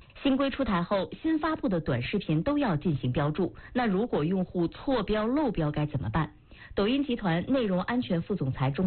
新规出台后，新发布的短视频都要进行标注。那如果用户错标、漏标该怎么办？抖音集团内容安全副总裁钟